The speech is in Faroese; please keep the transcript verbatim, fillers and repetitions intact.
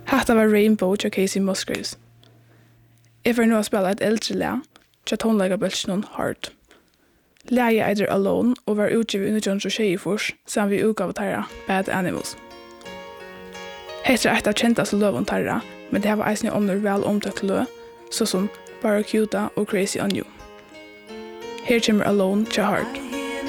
Hatta var Rainbow til Casey Musgraves. Jeg får nå å spille et eldre lag til tonleggabølsen Heart. Laget eider Alone og var utgivet i nitton tjuefors sammen vi utgav tarra Bad Animals. Heter et av kjenteste løven tarra, men det var eisende omnår vel omtøkt løv, såsom Barracuda og Crazy on You. Her kommer Alone til Heart.